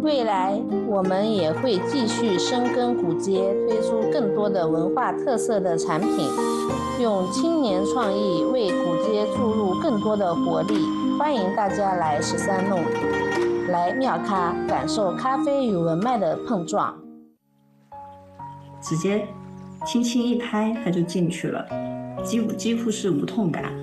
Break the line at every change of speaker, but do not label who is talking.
未来我们也会继续深耕古街，推出更多的文化特色的产品，用青年创意为古街注入更多的活力。欢迎大家来13弄，来妙咖感受咖啡与文脉的碰撞。
直接轻轻一拍它就进去了，几乎是无痛感。